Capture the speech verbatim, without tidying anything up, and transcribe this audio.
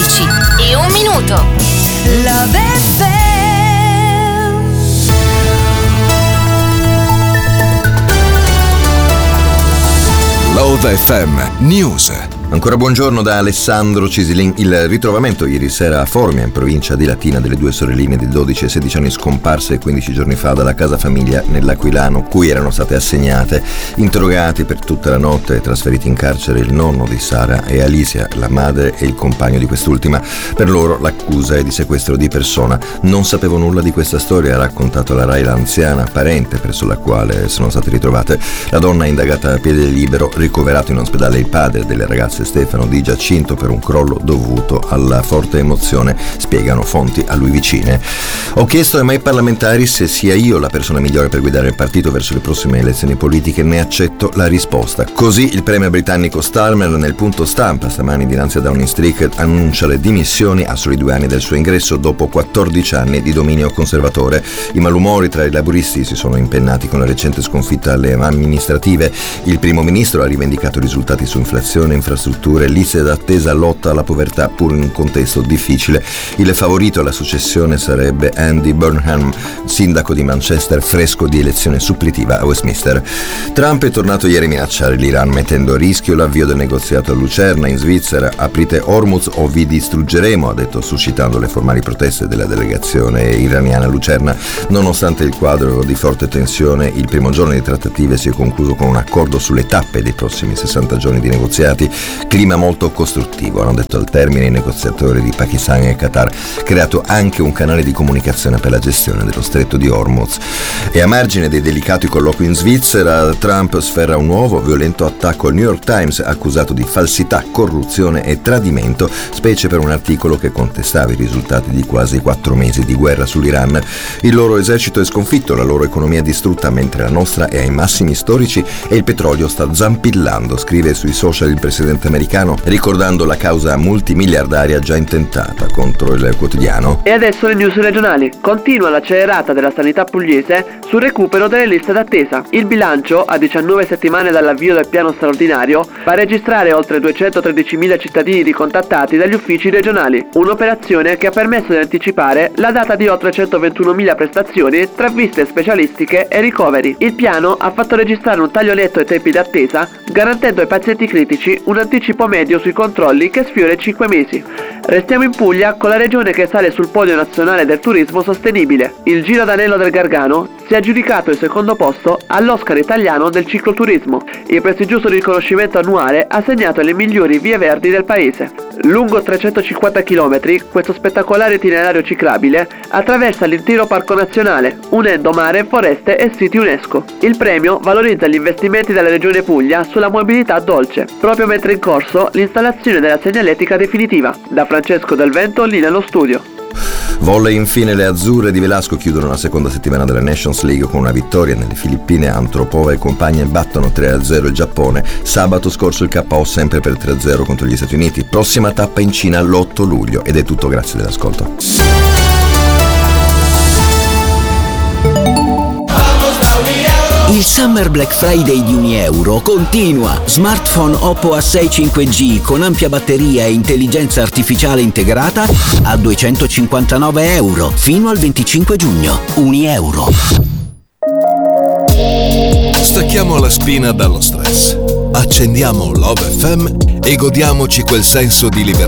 dieci e un minuto. Love F M. Love F M News. Ancora buongiorno da Alessandro Cisilin. Il ritrovamento ieri sera a Formia, in provincia di Latina, delle due sorelline di dodici e sedici anni scomparse quindici giorni fa dalla casa famiglia nell'Aquilano, cui erano state assegnate. Interrogati per tutta la notte e trasferiti in carcere il nonno di Sara e Alicia, la madre e il compagno di quest'ultima. Per loro l'accusa è di sequestro di persona. Non sapevo nulla di questa storia, ha raccontato alla Rai l'anziana parente presso la quale sono state ritrovate. La donna è indagata a piede libero, ricoverato in ospedale il padre delle ragazze Stefano Di Giacinto per un crollo dovuto alla forte emozione, spiegano fonti a lui vicine. Ho chiesto ai miei parlamentari se sia io la persona migliore per guidare il partito verso le prossime elezioni politiche, ne accetto la risposta. Così il premier britannico Starmer nel punto stampa stamani dinanzi a Downing Street annuncia le dimissioni a soli due anni del suo ingresso dopo quattordici anni di dominio conservatore. I malumori tra i laburisti si sono impennati con la recente sconfitta alle amministrative. Il primo ministro ha rivendicato risultati su inflazione, infrastrutture, liste d'attesa, lotta alla povertà, pur in un contesto difficile. Il favorito alla successione sarebbe Andy Burnham, sindaco di Manchester, fresco di elezione suppletiva a Westminster. Trump è tornato ieri a minacciare l'Iran, mettendo a rischio l'avvio del negoziato a Lucerna, in Svizzera. Aprite Hormuz o vi distruggeremo, ha detto, suscitando le formali proteste della delegazione iraniana a Lucerna. Nonostante il quadro di forte tensione, il primo giorno di trattative si è concluso con un accordo sulle tappe dei prossimi sessanta giorni di negoziati. Clima molto costruttivo, hanno detto al termine i negoziatori di Pakistan e Qatar, creato anche un canale di comunicazione per la gestione dello stretto di Hormuz. E a margine dei delicati colloqui in Svizzera, Trump sferra un nuovo violento attacco al New York Times, accusato di falsità, corruzione e tradimento, specie per un articolo che contestava i risultati di quasi quattro mesi di guerra sull'Iran. Il loro esercito è sconfitto, la loro economia distrutta, mentre la nostra è ai massimi storici e il petrolio sta zampillando, scrive sui social il presidente americano, ricordando la causa multimiliardaria già intentata contro il quotidiano. E adesso le news regionali. Continua l'accelerata della sanità pugliese sul recupero delle liste d'attesa. Il bilancio, a diciannove settimane dall'avvio del piano straordinario, fa registrare oltre duecentotredicimila cittadini ricontattati dagli uffici regionali, un'operazione che ha permesso di anticipare la data di oltre centoventunomila prestazioni tra visite specialistiche e ricoveri. Il piano ha fatto registrare un taglio netto ai tempi d'attesa, garantendo ai pazienti critici un anticipo medio sui controlli che sfiora i cinque mesi. Restiamo in Puglia con la regione che sale sul podio nazionale del turismo sostenibile. Il Giro d'Anello del Gargano si è aggiudicato il secondo posto all'Oscar italiano del cicloturismo. Il prestigioso riconoscimento annuale assegnato alle migliori vie verdi del paese. Lungo trecentocinquanta chilometri, questo spettacolare itinerario ciclabile attraversa l'intero parco nazionale, unendo mare, foreste e siti UNESCO. Il premio valorizza gli investimenti della regione Puglia sulla mobilità dolce, proprio mentre è in corso l'installazione della segnaletica definitiva. Da Francesco Del Vento, lì nello studio. Volley, infine le azzurre di Velasco chiudono la seconda settimana della Nations League con una vittoria nelle Filippine. Antropova e compagni battono tre a zero il Giappone. Sabato scorso il K O sempre per tre a zero contro gli Stati Uniti. Prossima tappa in Cina l'otto luglio. Ed è tutto, grazie dell'ascolto. Il Summer Black Friday di Unieuro continua. Smartphone Oppo A sei cinque G con ampia batteria e intelligenza artificiale integrata a duecentocinquantanove euro fino al venticinque giugno. Unieuro. Stacchiamo la spina dallo stress. Accendiamo Love F M e godiamoci quel senso di libertà